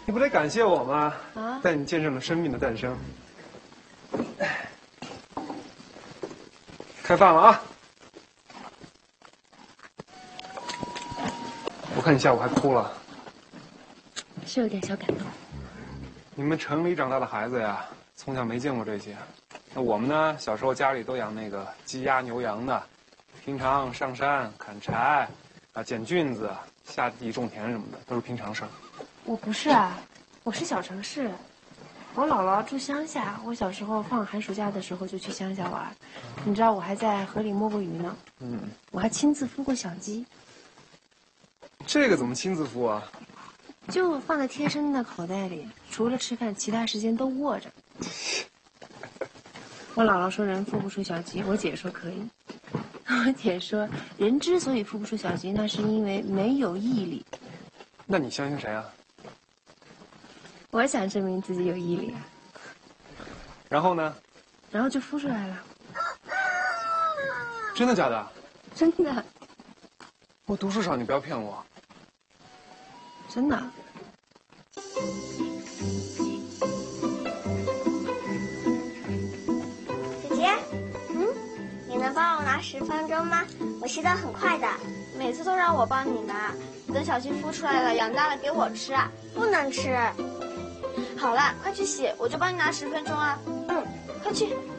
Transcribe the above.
你不得感谢我吗？ 啊， 带你见证了生命的诞生。开饭了啊！我看你下午还哭了， 是有点小感动。 你们城里长大的孩子呀，从小没见过这些。那我们呢？小时候家里都养那个鸡鸭牛羊的，平常上山砍柴，啊，捡菌子，下地种田什么的，都是平常事儿。 我不是啊，我是小城市。我姥姥住乡下，我小时候放寒暑假的时候就去乡下玩。你知道我还在河里摸过鱼呢。我还亲自孵过小鸡。 这个怎么亲自孵啊？ 就放在贴身的口袋里，除了吃饭，其他时间都握着。我姥姥说人孵不出小鸡，我姐说可以。我姐说人之所以孵不出小鸡，那是因为没有毅力。 那你相信谁啊？ 我想证明自己有毅力啊。 然后呢？ 然后就孵出来了。 真的假的？ 真的。 我读书少，你不要骗我。 真的。 姐姐，你能帮我拿10分钟吗？我洗澡很快的。 每次都让我帮你拿，等小鸡孵出来了，养大了给我吃啊。 不能吃。 好了，快去洗，我就帮你拿10分钟啊。 快去。